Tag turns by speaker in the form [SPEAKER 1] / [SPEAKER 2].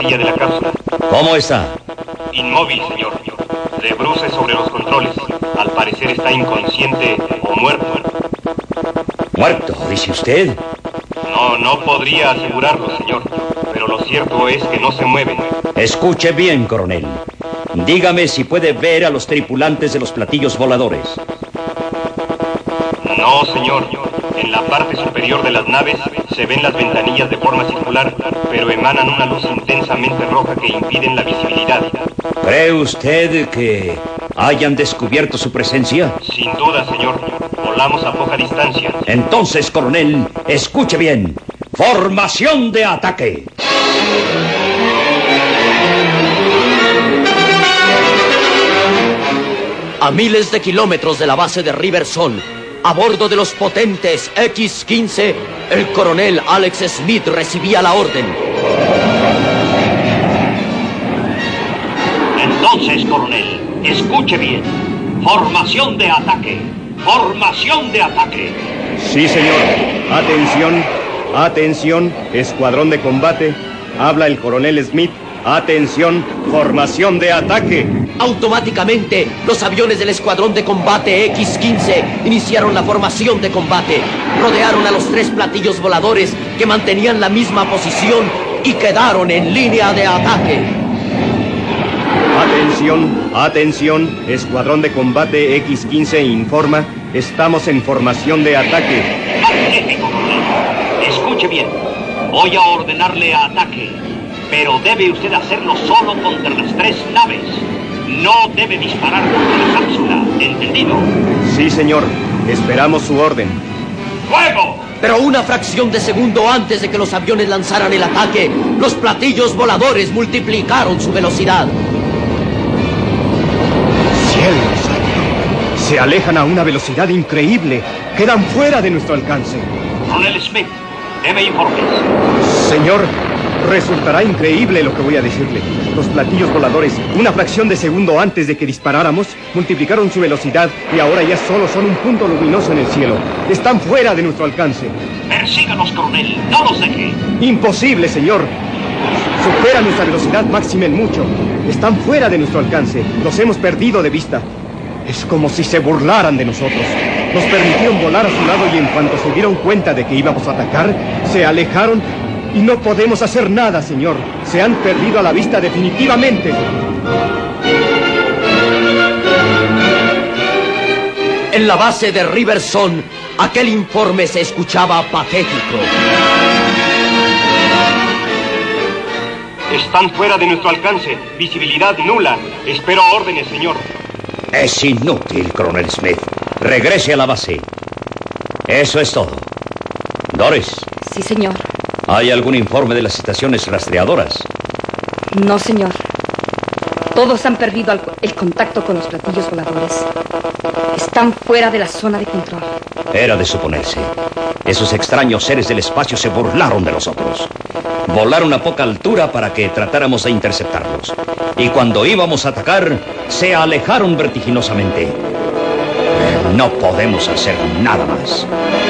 [SPEAKER 1] ventanilla de la cápsula.
[SPEAKER 2] ¿Cómo está?
[SPEAKER 1] Inmóvil, señor. De bruces sobre los controles. Al parecer está inconsciente o muerto.
[SPEAKER 2] ¿Muerto, dice usted?
[SPEAKER 1] No podría asegurarlo, señor. Pero lo cierto es que no se mueve.
[SPEAKER 2] Escuche bien, coronel. Dígame si puede ver a los tripulantes de los platillos voladores.
[SPEAKER 1] No, señor. En la parte superior de las naves se ven las ventanillas de forma circular, pero emanan una luz intensamente roja que impiden la visibilidad.
[SPEAKER 2] ¿Cree usted que hayan descubierto su presencia?
[SPEAKER 1] Sin duda, señor. Volamos a poca distancia.
[SPEAKER 2] Entonces, coronel, escuche bien. ¡Formación de ataque!
[SPEAKER 3] A miles de kilómetros de la base de Riverson, a bordo de los potentes X-15, el coronel Alex Smith recibía la orden.
[SPEAKER 4] Entonces, coronel, escuche bien. Formación de ataque. Formación de ataque.
[SPEAKER 5] Sí, señor. Atención. Atención. Escuadrón de combate. Habla el coronel Smith. Atención. Formación de ataque.
[SPEAKER 3] Automáticamente, los aviones del escuadrón de combate X-15 iniciaron la formación de combate. Rodearon a los 3 platillos voladores que mantenían la misma posición y quedaron en línea de ataque.
[SPEAKER 5] Atención, atención. Escuadrón de combate X-15 informa. Estamos en formación de ataque.
[SPEAKER 4] Magnífico, coronel. Escuche bien. Voy a ordenarle a ataque, pero debe usted hacerlo solo contra las 3 naves. No debe disparar contra la cápsula, ¿entendido?
[SPEAKER 5] Sí, señor. Esperamos su orden.
[SPEAKER 4] ¡Fuego!
[SPEAKER 3] Pero una fracción de segundo antes de que los aviones lanzaran el ataque, los platillos voladores multiplicaron su velocidad.
[SPEAKER 5] ¡Cielos! Se alejan a una velocidad increíble. Quedan fuera de nuestro alcance.
[SPEAKER 4] Coronel Smith, deme informes.
[SPEAKER 5] Señor, resultará increíble lo que voy a decirle. Los platillos voladores, una fracción de segundo antes de que disparáramos, multiplicaron su velocidad y ahora ya solo son un punto luminoso en el cielo. Están fuera de nuestro alcance.
[SPEAKER 4] Persíganos, coronel. No los deje.
[SPEAKER 5] Imposible, señor. Supera nuestra velocidad máxima en mucho. Están fuera de nuestro alcance. Los hemos perdido de vista. Es como si se burlaran de nosotros. Nos permitieron volar a su lado y en cuanto se dieron cuenta de que íbamos a atacar, se alejaron y no podemos hacer nada, señor. Se han perdido a la vista definitivamente.
[SPEAKER 3] En la base de Riverson, aquel informe se escuchaba patético.
[SPEAKER 1] Están fuera de nuestro alcance. Visibilidad nula. Espero órdenes, señor.
[SPEAKER 2] Es inútil, coronel Smith. Regrese a la base. Eso es todo. Doris.
[SPEAKER 6] Sí, señor.
[SPEAKER 2] ¿Hay algún informe de las estaciones rastreadoras?
[SPEAKER 6] No, señor. Todos han perdido el contacto con los platillos voladores. Están fuera de la zona de control.
[SPEAKER 2] Era de suponerse. Esos extraños seres del espacio se burlaron de nosotros. Volaron a poca altura para que tratáramos de interceptarlos. Y cuando íbamos a atacar, se alejaron vertiginosamente. No podemos hacer nada más.